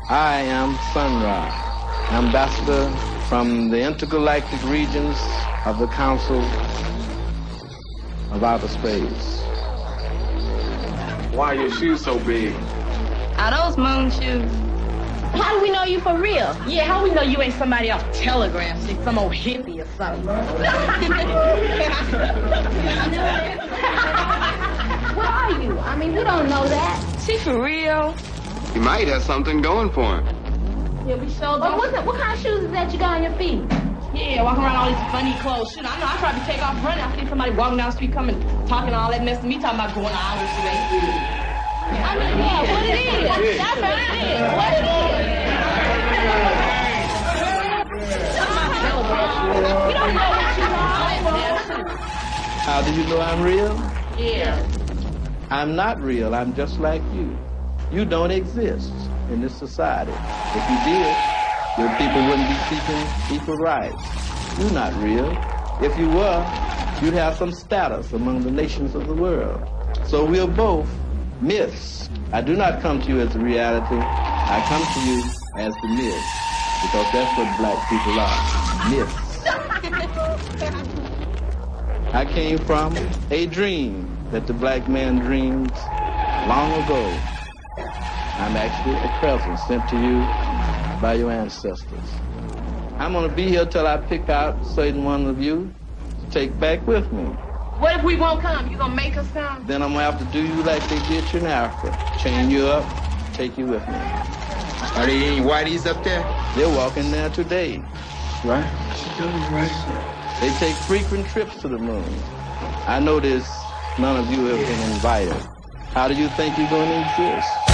I am Sun Ra, ambassador from the intergalactic regions of the Council of Outer Space. Why are your shoes so big? Are those moon shoes? How do we know you for real? Yeah, how we know you ain't somebody off Telegram, shit, some old hippie or something? What are you? I mean, we don't know that. She for real? He might have something going for him. Yeah, we sure But don't. what kind of shoes is that you got on your feet? Yeah, walking around all these funny clothes. Shit, I know. I probably take off running. I see somebody walking down the street coming, talking all that mess to me, talking about going to Outer Space. I mean, yeah, what it is. That's what it is. What it is. We don't know what you are. How do you know I'm real? Yeah. I'm not real. I'm just like you. You don't exist in this society. If you did, your people wouldn't be seeking equal rights. You're not real. If you were, you'd have some status among the nations of the world. So we're both myths. I do not come to you as a reality. I come to you as the myth, because that's what black people are, myths. I came from a dream that the black man dreamed long ago. I'm actually a present sent to you by your ancestors. I'm going to be here till I pick out a certain one of you to take back with me. What if we won't come? You gonna make us come? Then I'm going to have to do you like they did you in Africa. Chain you up, take you with me. Are there any whiteys up there? They're walking there today. Right. She does, right? They take frequent trips to the moon. I notice none of you have been invited. How do you think you're going to exist?